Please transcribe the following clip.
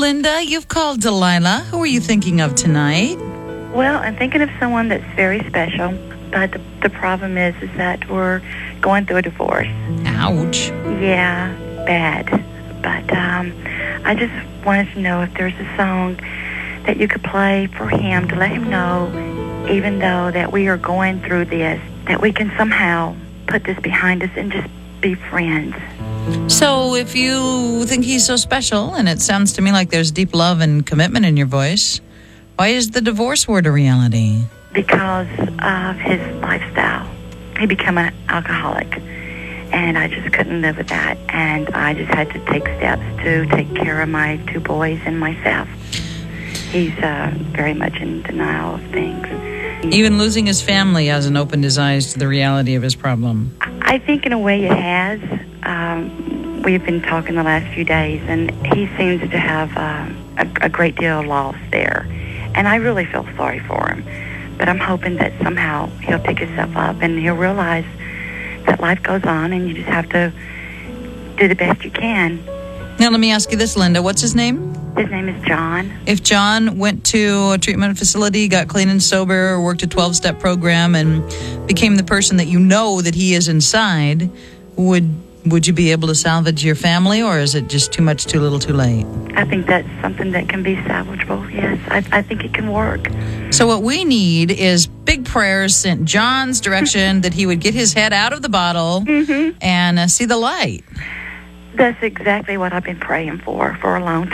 Linda, you've called Delilah. Who are you thinking of tonight? Well, I'm thinking of someone that's very special, but the problem is that we're going through a divorce. Ouch. Yeah, bad. But I just wanted to know if there's a song that you could play for him to let him know, even though that we are going through this, that we can somehow put this behind us and just be friends. So if you think he's so special, and it sounds to me like there's deep love and commitment in your voice, why is the divorce word a reality? Because of his lifestyle. He became an alcoholic, and I just couldn't live with that, and I just had to take steps to take care of my 2 boys and myself. He's very much in denial of things. Even losing his family hasn't opened his eyes to the reality of his problem. I think in a way it has. We've been talking the last few days, and he seems to have a great deal of loss there. And I really feel sorry for him. But I'm hoping that somehow he'll pick himself up and he'll realize that life goes on and you just have to do the best you can. Now, let me ask you this, Linda. What's his name? His name is John. If John went to a treatment facility, got clean and sober, worked a 12-step program, and became the person that you know that he is inside, would you be able to salvage your family, or is it just too much, too little, too late? I think that's something that can be salvageable, yes. I think it can work. So what we need is big prayers sent John's direction that he would get his head out of the bottle and see the light. That's exactly what I've been praying for a long